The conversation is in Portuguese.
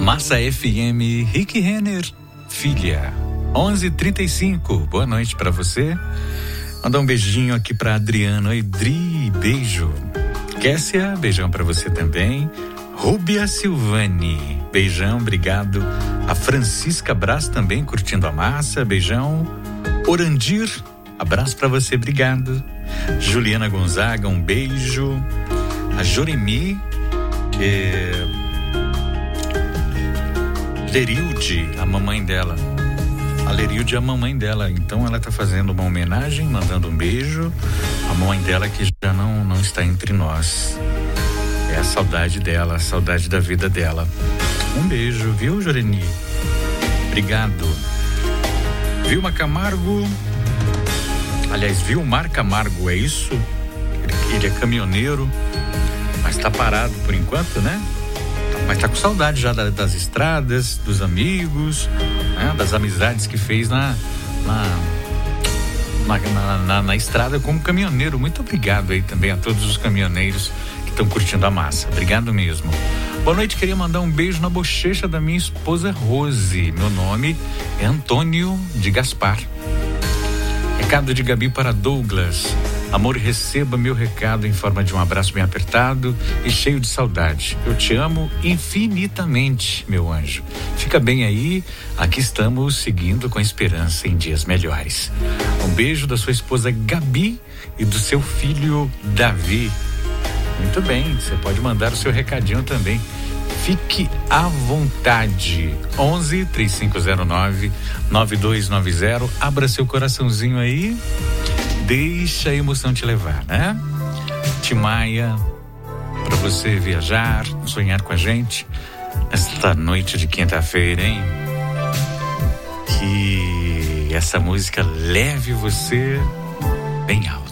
Massa FM, Rick Renner, filha, 11h35. Boa noite pra você. Mandar um beijinho aqui pra Adriano. Oi, Dri, beijo. Kessia, beijão pra você também. Rúbia Silvani, beijão, obrigado. A Francisca Brás também curtindo a massa, beijão. Orandir, abraço pra você, obrigado. Juliana Gonzaga, um beijo. A Joremi, Lerilde, a mamãe dela. A Lerilde é a mamãe dela, então ela tá fazendo uma homenagem, mandando um beijo. A mãe dela que já não está entre nós. É a saudade dela, a saudade da vida dela. Um beijo, viu, Joreni? Obrigado. Vilma Camargo, aliás, Vilmar Camargo, é isso? Ele é caminhoneiro, mas tá parado por enquanto, né? Mas tá com saudade já das estradas, dos amigos, né? Das amizades que fez na estrada como caminhoneiro. Muito obrigado aí também a todos os caminhoneiros que estão curtindo a massa. Obrigado mesmo. Boa noite, queria mandar um beijo na bochecha da minha esposa Rose. Meu nome é Antônio de Gaspar. Recado de Gabi para Douglas. Amor, receba meu recado em forma de um abraço bem apertado e cheio de saudade. Eu te amo infinitamente, meu anjo. Fica bem aí, aqui estamos seguindo com esperança em dias melhores. Um beijo da sua esposa Gabi e do seu filho Davi. Muito bem, você pode mandar o seu recadinho também. Fique à vontade. 11-3509-9290. Abra seu coraçãozinho aí. Deixa a emoção te levar, né? Timaya, para você viajar, sonhar com a gente esta noite de quinta-feira, hein? Que essa música leve você bem alto.